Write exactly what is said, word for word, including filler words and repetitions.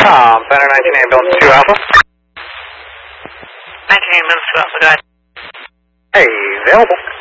Um, Center nineteen ambulance two Alpha. nineteen ambulance two Alpha, go ahead. Hey, available.